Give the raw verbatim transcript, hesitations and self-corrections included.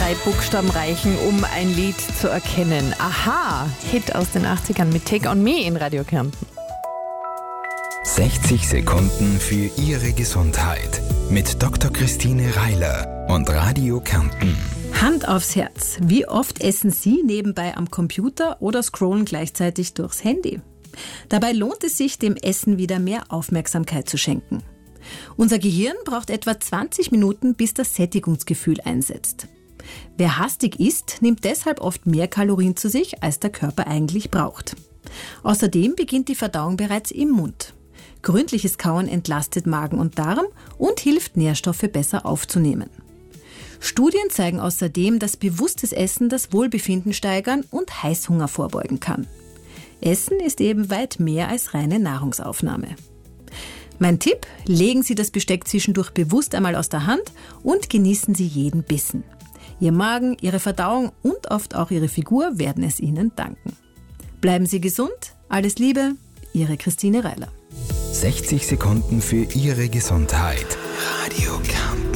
drei Buchstaben reichen, um ein Lied zu erkennen. Aha, Hit aus den achtzigern mit Take on Me in Radio Kärnten. sechzig Sekunden für Ihre Gesundheit mit Doktor Christine Reiler und Radio Kärnten. Hand aufs Herz. Wie oft essen Sie nebenbei am Computer oder scrollen gleichzeitig durchs Handy? Dabei lohnt es sich, dem Essen wieder mehr Aufmerksamkeit zu schenken. Unser Gehirn braucht etwa zwanzig Minuten, bis das Sättigungsgefühl einsetzt. Wer hastig isst, nimmt deshalb oft mehr Kalorien zu sich, als der Körper eigentlich braucht. Außerdem beginnt die Verdauung bereits im Mund. Gründliches Kauen entlastet Magen und Darm und hilft, Nährstoffe besser aufzunehmen. Studien zeigen außerdem, dass bewusstes Essen das Wohlbefinden steigern und Heißhunger vorbeugen kann. Essen ist eben weit mehr als reine Nahrungsaufnahme. Mein Tipp: Legen Sie das Besteck zwischendurch bewusst einmal aus der Hand und genießen Sie jeden Bissen. Ihr Magen, Ihre Verdauung und oft auch Ihre Figur werden es Ihnen danken. Bleiben Sie gesund, alles Liebe, Ihre Christine Reiler. sechzig Sekunden für Ihre Gesundheit. Radio Kärnten.